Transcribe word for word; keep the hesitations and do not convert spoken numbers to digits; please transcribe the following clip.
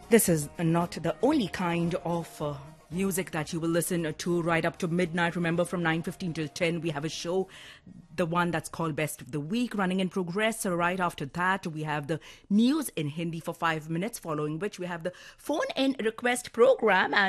This is not the only kind of uh, music that you will listen to right up to midnight. Remember, from nine fifteen till ten, we have a show, the one that's called Best of the Week, running in progress. So right after that, we have the news in Hindi for five minutes, following which we have the phone-in request program. And